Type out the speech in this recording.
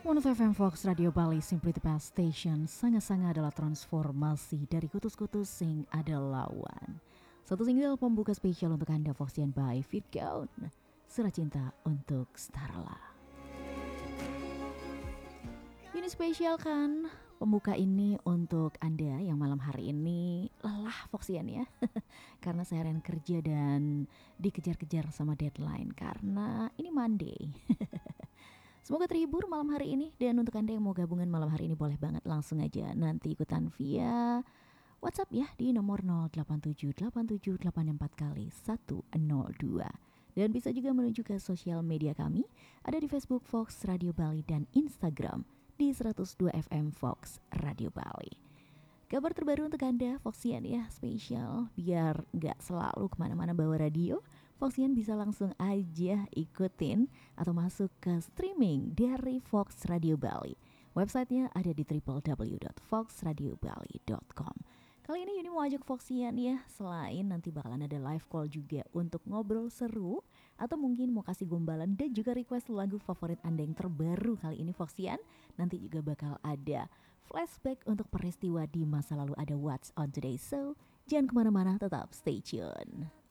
107 FM Fox Radio Bali, Simply the Best Station. Sangat-sangat adalah transformasi dari kutus-kutus sing ada lawan. Satu single pembuka spesial untuk Anda, Foxian by Fitgown. Surat cinta untuk Starla. Ini spesial kan? Pembuka ini untuk Anda yang malam hari ini lelah Foxian ya. Karena seharian kerja dan dikejar-kejar sama deadline. Karena ini Monday. Semoga terhibur malam hari ini. Dan untuk Anda yang mau gabungan malam hari ini boleh banget langsung aja nanti ikutan via WhatsApp ya di nomor 08787864 kali 102. Dan bisa juga menuju ke sosial media kami. Ada di Facebook Fox Radio Bali dan Instagram di 102 FM Fox Radio Bali. Kabar terbaru untuk Anda Foxian ya, spesial. Biar gak selalu kemana-mana bawa radio, Foxian bisa langsung aja ikutin atau masuk ke streaming dari Fox Radio Bali. Websitenya ada di www.foxradiobali.com. Kali ini Yuni mau ajak Foxian ya, selain nanti bakalan ada live call juga untuk ngobrol seru, atau mungkin mau kasih gombalan dan juga request lagu favorit Anda yang terbaru kali ini Foxian. Nanti juga bakal ada flashback untuk peristiwa di masa lalu, ada What's on Today. So, jangan kemana-mana, tetap stay tune.